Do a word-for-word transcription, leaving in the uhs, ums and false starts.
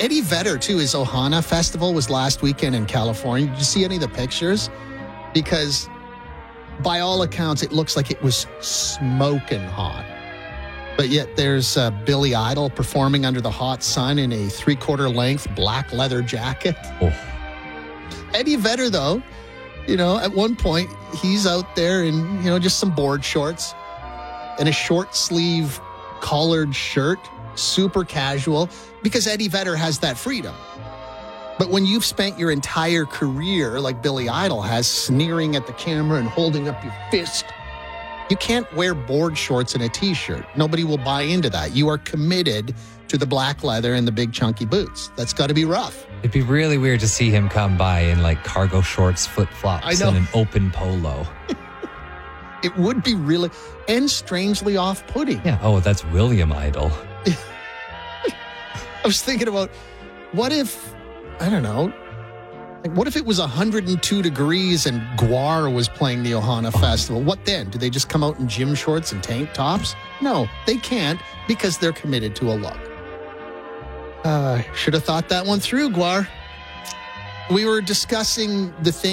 Eddie Vedder, too, his Ohana Festival was last weekend in California. Did you see any of the pictures? Because by all accounts, it looks like it was smoking hot. But yet there's uh, Billy Idol performing under the hot sun in a three-quarter length black leather jacket. Oh. Eddie Vedder, though, you know, at one point, he's out there in, you know, just some board shorts and a short sleeve collared shirt, super casual, because Eddie Vedder has that freedom. But when you've spent your entire career, like Billy Idol has, sneering at the camera and holding up your fist, you can't wear board shorts and a T-shirt. Nobody will buy into that. You are committed to the black leather and the big chunky boots. That's got to be rough. It'd be really weird to see him come by in like cargo shorts, flip-flops, I know. and an open polo. It would be really, and strangely off-putting. Yeah. Oh, that's William Idol. I was thinking about, what if, I don't know, like what if it was one hundred two degrees and Gwar was playing the Ohana Festival? What then? Do they just come out in gym shorts and tank tops? No, they can't, because they're committed to a look. Uh, should have thought that one through, Gwar. We were discussing the thing